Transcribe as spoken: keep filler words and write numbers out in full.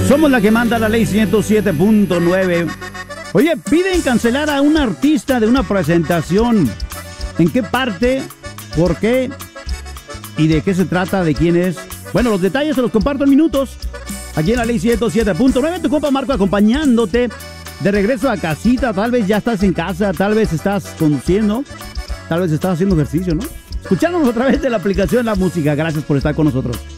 Somos la que manda la ley ciento siete punto nueve. Oye, piden cancelar a un artista de una presentación. ¿En qué parte? ¿Por qué? ¿Y de qué se trata? ¿De quién es? Bueno, los detalles se los comparto en minutos. Aquí en la ley ciento siete punto nueve, tu compa Marco acompañándote de regreso a casita. Tal vez ya estás en casa, tal vez estás conduciendo, tal vez estás haciendo ejercicio, ¿no? Escuchándonos a través de la aplicación La Música. Gracias por estar con nosotros.